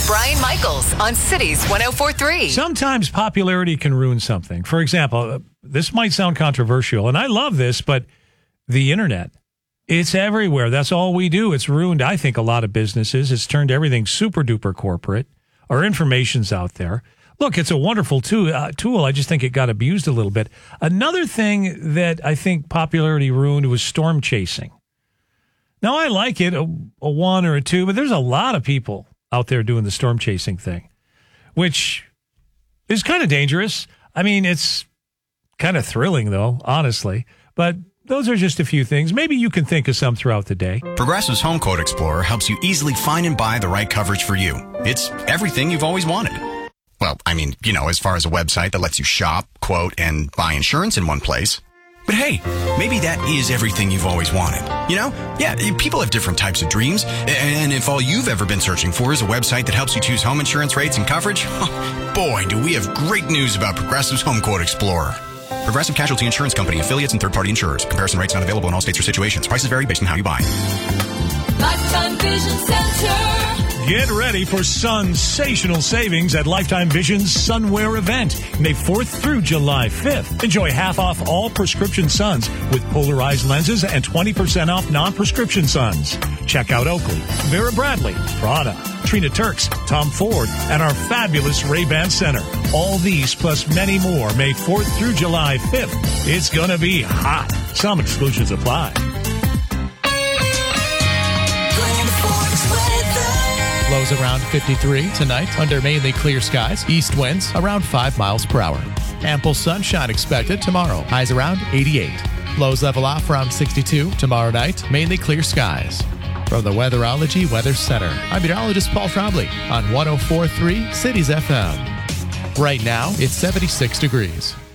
Brian Michaels on Cities 104.3. Sometimes popularity can ruin something. For example, this might sound controversial, and I love this, but the internet, it's everywhere. That's all we do. It's ruined, I think, a lot of businesses. It's turned everything super duper corporate. Our information's out there. Look, it's a wonderful tool. I just think it got abused a little bit. Another thing that I think popularity ruined was storm chasing. Now, I like it, a one or a two, but there's a lot of people out there doing the storm chasing thing, which is kind of dangerous. I mean, it's kind of thrilling, though, honestly. But those are just a few things. Maybe you can think of some throughout the day. Progressive's Home Quote Explorer helps you easily find and buy the right coverage for you. It's everything you've always wanted. Well, I mean, as far as a website that lets you shop, quote, and buy insurance in one place. But hey, maybe that is everything you've always wanted. Yeah, people have different types of dreams. And if all you've ever been searching for is a website that helps you choose home insurance rates and coverage, boy, do we have great news about Progressive's Home Quote Explorer. Progressive Casualty Insurance Company, affiliates, and third-party insurers. Comparison rates not available in all states or situations. Prices vary based on how you buy. Lifetime Vision Center. Get ready for sensational savings at Lifetime Vision's Sunwear event, May 4th through July 5th. Enjoy half off all prescription suns with polarized lenses and 20% off non-prescription suns. Check out Oakley, Vera Bradley, Prada, Trina Turks, Tom Ford, and our fabulous Ray-Ban Center. All these plus many more May 4th through July 5th. It's going to be hot. Some exclusions apply. Lows around 53 tonight under mainly clear skies. East winds around 5 miles per hour. Ample sunshine expected tomorrow. Highs around 88. Lows level off around 62 tomorrow night. Mainly clear skies. From the Weatherology Weather Center, I'm meteorologist Paul Trombley on 104.3 Cities FM. Right now, it's 76 degrees.